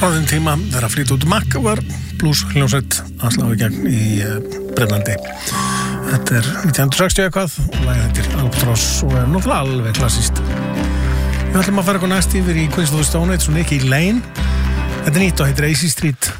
Frá þeim tíma þegar Fleetwood Mac var blues hljómsveit að slá í gegn í Bretlandi. Þetta 1960 eitthvað og lagið heitir Albatross og náttúrulega alveg klassískt. Við ætlum að fara eitthvað næst yfir í Queens of the Stone Age og Nicky Lane. Þetta nýtt og heitir AC Street.